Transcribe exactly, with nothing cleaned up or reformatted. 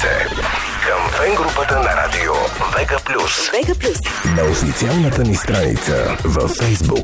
се към фен групата на радио Вега Плюс. Вега Плюс. На официалната ни страница във Facebook.